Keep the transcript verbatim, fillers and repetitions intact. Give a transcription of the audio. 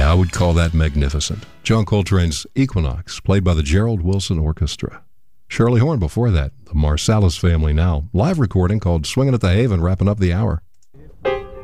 I would call that magnificent. John Coltrane's Equinox, played by the Gerald Wilson Orchestra. Shirley Horn before that, the Marsalis Family Now, live recording called Swingin' at the Haven, wrapping up the hour.